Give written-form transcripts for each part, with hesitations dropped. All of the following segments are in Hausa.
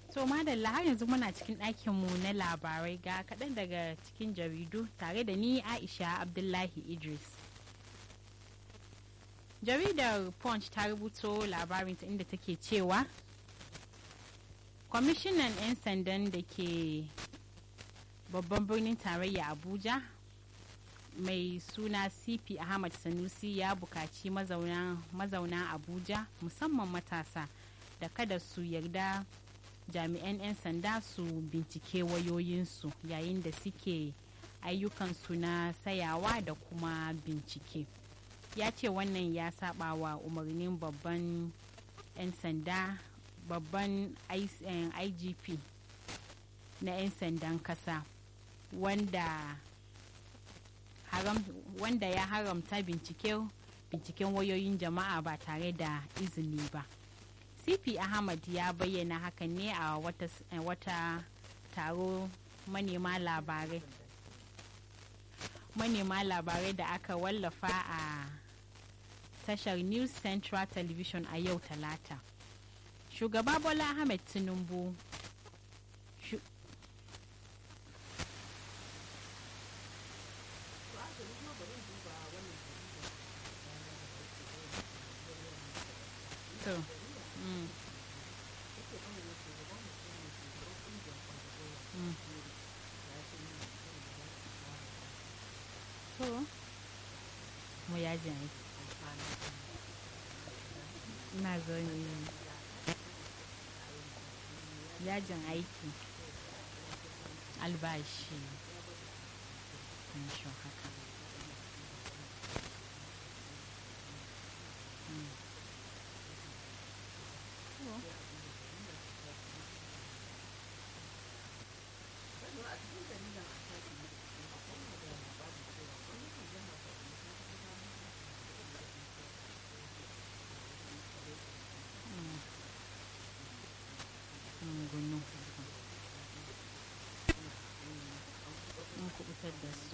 To madalla har yanzu muna cikin ɗakinmu na labarai ga kaɗan daga cikin jaridu tare da ni Aisha Abdullahi Idris. Jaridar Punch ta rubuto labarinta inda take cewa kwamishinan 'yan sandan da ke babban birnin tarayya Abuja mai suna CP Ahmad Sanusi ya bukaci mazauna Abuja musamman matasa da kada su yarda jami'an 'yan sanda su bincike wayoyinsu yayin da suke ayyukansu na sayawa da kuma bincike. Ya ce wannan ya saba wa umarnin babban 'yan sanda babban IGP na 'yan sandan kasa wanda ya haramta binciken wayoyin jama'a ba tare da izini ba. CP Ahmad ya bayyana hakan ne a wata taro manema labarai da aka wallafa a tashar News Central Television a yau Talata. Shugaba Bola Ahmed Tinubu mu yajin aiki ina zo yajin aiki albashi pension haka kubutar da su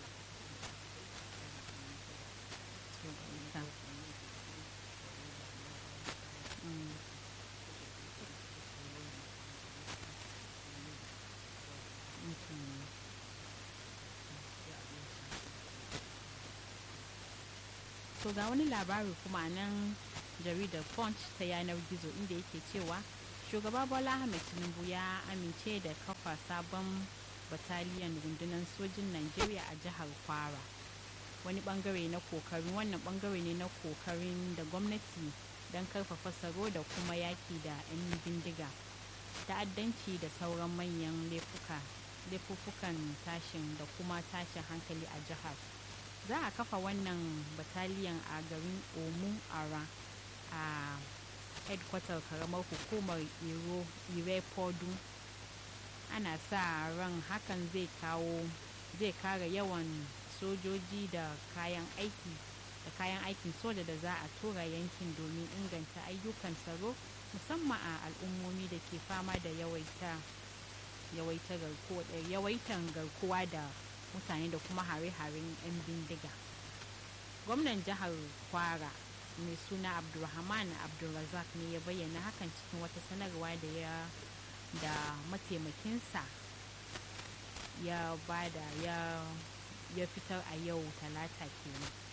to ga wani labari kuma nan jaridar Punch ta yanar gizo inda yake cewa shugaba Bola Ahmed Tinubu ya amince da kafa sabon bataliyan rundunar sojin Najeriya a jihar Kwara. Wannan bangare ne na kokarin da gwamnati don karfafa tsaro da kuma yaki da 'yan bindiga, ta'addanci da sauran manyan laifuffukan tashin da kuma tashin hankali a jihar. Za a kafa wannan bataliyan a garin Omu Ara a headquarter karamar hukumar Irepodu. Ana sa ran hakan zai kara yawan sojoji da kayan aikin soja da za a tura yankin domin inganta ayyukan tsaro musamman a al'ummomi da ke fama da yawaitan garkuwa da mutane da kuma hare-haren 'yan bindiga. Gwamnan jihar Kwara mai suna Abdulrahman Abdulrazak ne ya bayyana hakan cikin wata sanarwa da mataimakinsa ya fitar a yau Talata kenan.